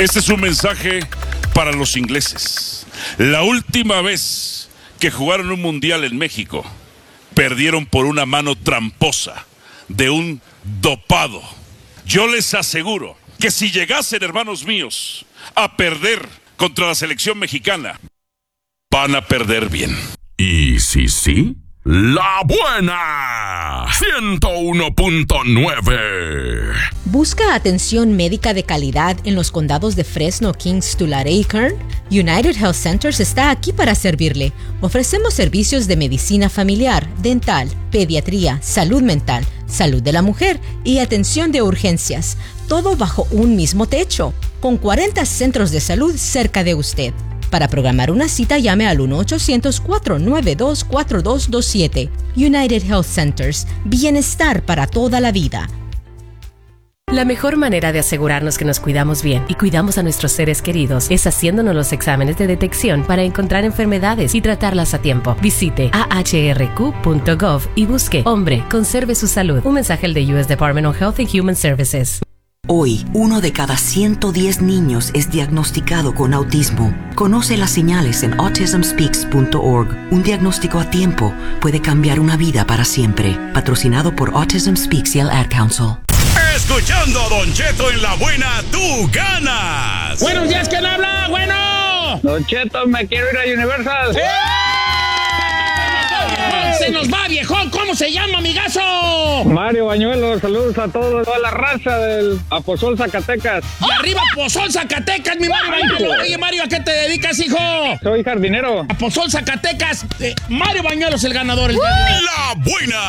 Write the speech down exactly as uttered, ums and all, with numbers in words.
Este es un mensaje para los ingleses. La última vez que jugaron un mundial en México, perdieron por una mano tramposa de un dopado. Yo les aseguro que si llegasen, hermanos míos, a perder contra la selección mexicana, van a perder bien. ¿Y si sí? ¡La buena! ciento uno punto nueve. ¿Busca atención médica de calidad en los condados de Fresno, Kings, Tulare y Kern? United Health Centers está aquí para servirle. Ofrecemos servicios de medicina familiar, dental, pediatría, salud mental, salud de la mujer y atención de urgencias. Todo bajo un mismo techo, con cuarenta centros de salud cerca de usted. Para programar una cita, llame al uno ochocientos, cuatro nueve dos, cuatro dos dos siete. United Health Centers. Bienestar para toda la vida. La mejor manera de asegurarnos que nos cuidamos bien y cuidamos a nuestros seres queridos es haciéndonos los exámenes de detección para encontrar enfermedades y tratarlas a tiempo. Visite a h r q punto gov y busque Hombre, conserve su salud. Un mensaje del U S Department of Health and Human Services. Hoy, uno de cada ciento diez niños es diagnosticado con autismo. Conoce las señales en autism speaks punto org. Un diagnóstico a tiempo puede cambiar una vida para siempre. Patrocinado por Autism Speaks y el Ad Council. Escuchando a Don Cheto en La Buena, tú ganas. Buenos días, ¿quién habla? Bueno. Don Cheto, me quiero ir a Universal. ¡Eh! Se nos va, viejón. ¿Cómo se llama, amigazo? Mario Bañuelos, saludos a todos, toda la raza del Aposol Zacatecas. Y arriba Aposol Zacatecas, mi Mario Bañuelos. Oye, Mario, ¿a qué te dedicas, hijo? Soy jardinero. Aposol Zacatecas. Eh, Mario Bañuelos, el ganador. El ganador. La Buena.